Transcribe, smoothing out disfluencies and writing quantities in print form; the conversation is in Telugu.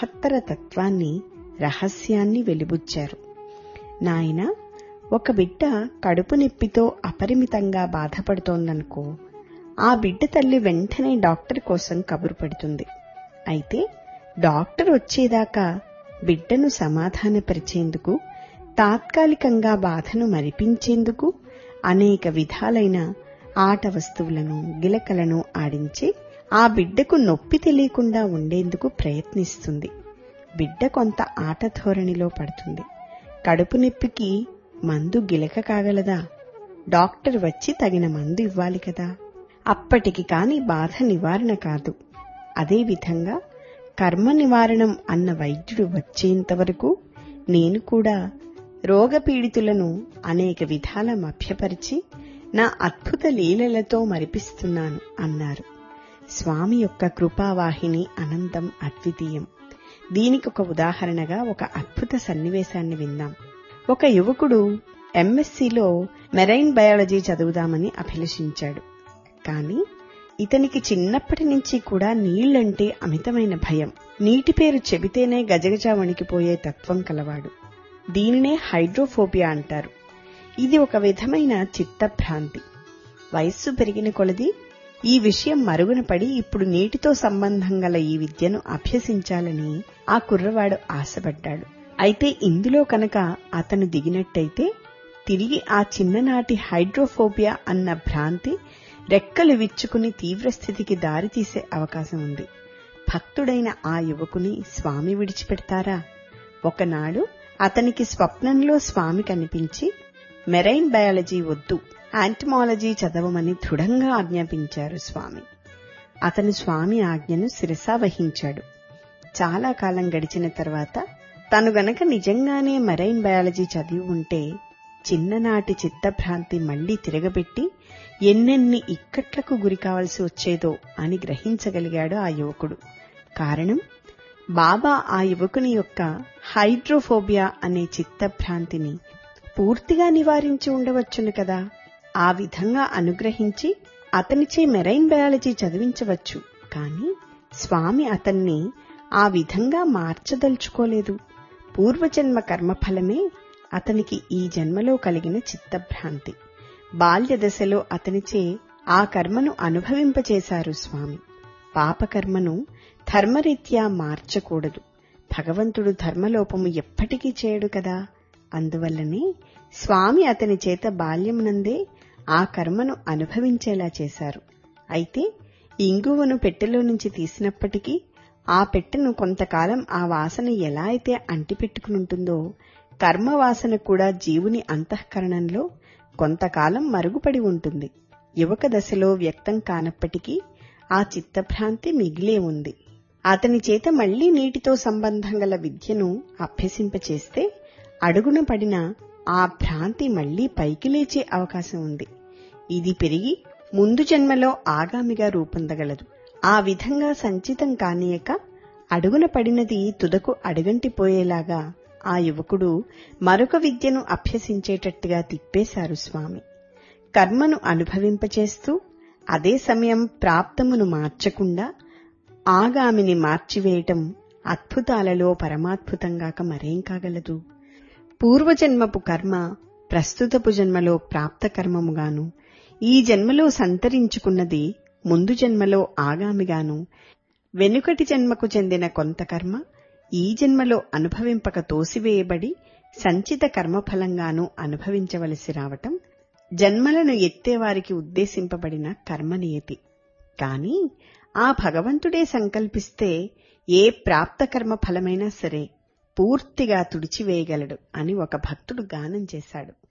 మహత్తర తత్వాన్ని, రహస్యాన్ని వెలిబుచ్చారు. నాయనా, ఒక బిడ్డ కడుపు నొప్పితో అపరిమితంగా బాధపడుతోందనుకో, ఆ బిడ్డ తల్లి వెంటనే డాక్టర్ కోసం కబురు పెడుతుంది. అయితే డాక్టర్ వచ్చేదాకా బిడ్డను సమాధానపరిచేందుకు, తాత్కాలికంగా బాధను మరిపించేందుకు అనేక విధాలైన ఆట వస్తువులను, గిలకలను ఆడించి ఆ బిడ్డకు నొప్పి తెలియకుండా ఉండేందుకు ప్రయత్నిస్తుంది. బిడ్డ కొంత ఆట ధోరణిలో పడుతుంది. కడుపు నొప్పికి మందు గిలక కాగలదా? డాక్టర్ వచ్చి తగిన మందు ఇవ్వాలి కదా. అప్పటికి కాని బాధ నివారణ కాదు. అదేవిధంగా కర్మ నివారణం అన్న వైద్యుడు వచ్చేంతవరకు నేను కూడా రోగపీడితులను అనేక విధాల మభ్యపరిచి నా అద్భుత లీలలతో మరిపిస్తున్నాను అన్నారు. స్వామి యొక్క కృపావాహిని అనంతం, అద్వితీయం. దీనికి ఒక ఉదాహరణగా ఒక అద్భుత సన్నివేశాన్ని విందాం. ఒక యువకుడు ఎంఎస్సీలో మెరైన్ బయాలజీ చదువుదామని అభిలషించాడు. కాని ఇతనికి చిన్నప్పటి నుంచి కూడా నీళ్లంటే అమితమైన భయం. నీటి పేరు చెబితేనే గజగజ వణికిపోయే తత్వం కలవాడు. దీనినే హైడ్రోఫోబియా అంటారు. ఇది ఒక విధమైన చిత్తభ్రాంతి. వయస్సు పెరిగిన కొలది ఈ విషయం మరుగున పడి ఇప్పుడు నీటితో సంబంధం గల ఈ విద్యను అభ్యసించాలని ఆ కుర్రవాడు ఆశపడ్డాడు. అయితే ఇందులో కనుక అతను దిగినట్టయితే తిరిగి ఆ చిన్ననాటి హైడ్రోఫోబియా అన్న భ్రాంతి రెక్కలు విచ్చుకుని తీవ్రస్థితికి దారితీసే అవకాశం ఉంది. భక్తుడైన ఆ యువకుని స్వామి విడిచిపెడతారా? ఒకనాడు అతనికి స్వప్నంలో స్వామి కనిపించి మెరైన్ బయాలజీ వద్దు, యాంటమాలజీ చదవమని దృఢంగా ఆజ్ఞాపించారు స్వామి. అతను స్వామి ఆజ్ఞను శిరసా వహించాడు. చాలా కాలం గడిచిన తర్వాత తను గనక నిజంగానే మెరైన్ బయాలజీ చదివి ఉంటే చిన్ననాటి చిత్తభ్రాంతి మళ్లీ తిరగబెట్టి ఎన్నెన్ని ఇక్కట్లకు గురికావలసి వచ్చేదో అని గ్రహించగలిగాడు ఆ యువకుడు. కారణం, బాబా ఆ యువకుని యొక్క హైడ్రోఫోబియా అనే చిత్తభ్రాంతిని పూర్తిగా నివారించి ఉండవచ్చును కదా. ఆ విధంగా అనుగ్రహించి అతనిచే మెరైన్ బయాలజీ చదివించవచ్చు. కాని స్వామి అతన్ని ఆ విధంగా మార్చదలుచుకోలేదు. పూర్వజన్మ కర్మఫలమే అతనికి ఈ జన్మలో కలిగిన చిత్తభ్రాంతి. బాల్యదశలో అతనిచే ఆ కర్మను అనుభవింపచేశారు స్వామి. పాపకర్మను ధర్మరీత్యా మార్చకూడదు. భగవంతుడు ధర్మలోపము ఎప్పటికీ చేయడు కదా. అందువల్లనే స్వామి అతని చేత బాల్యమునందే ఆ కర్మను అనుభవించేలా చేశారు. అయితే ఇంగువను పెట్టెలో నుంచి తీసినప్పటికీ ఆ పెట్టెను కొంతకాలం ఆ వాసన ఎలా అయితే అంటిపెట్టుకునుంటుందో, కర్మవాసన కూడా జీవుని అంతఃకరణంలో కొంతకాలం మరుగుపడి ఉంటుంది. యువక దశలో వ్యక్తం కానప్పటికీ ఆ చిత్తభ్రాంతి మిగిలే ఉంది. అతని చేత మళ్లీ నీటితో సంబంధం గల విద్యను అభ్యసింపచేస్తే అడుగున పడిన ఆ భ్రాంతి మళ్లీ పైకి లేచే అవకాశం ఉంది. ఇది పెరిగి ముందు జన్మలో ఆగామిగా రూపొందగలదు. ఆ విధంగా సంచితం కానీయక అడుగున పడినది తుదకు అడుగంటిపోయేలాగా ఆ యువకుడు మరొక విద్యను అభ్యసించేటట్టుగా తిప్పేశారు స్వామి. కర్మను అనుభవింపచేస్తూ అదే సమయం ప్రాప్తమును మార్చకుండా ఆగామిని మార్చివేయటం అద్భుతాలలో పరమాద్భుతంగాక మరేం కాగలదు. పూర్వజన్మపు కర్మ ప్రస్తుతపు జన్మలో ప్రాప్త కర్మముగాను, ఈ జన్మలో సంతరించుకున్నది ముందు జన్మలో ఆగామిగాను, వెనుకటి జన్మకు చెందిన కొంత కర్మ ఈ జన్మలో అనుభవింపక తోసివేయబడి సంచిత కర్మఫలంగానూ అనుభవించవలసి రావటం జన్మలను ఎత్తేవారికి ఉద్దేశింపబడిన కర్మనియతి. కాని ఆ భగవంతుడే సంకల్పిస్తే ఏ ప్రాప్త కర్మ ఫలమైనా సరే పూర్తిగా తుడిచివేయగలడు అని ఒక భక్తుడు గానం చేశాడు.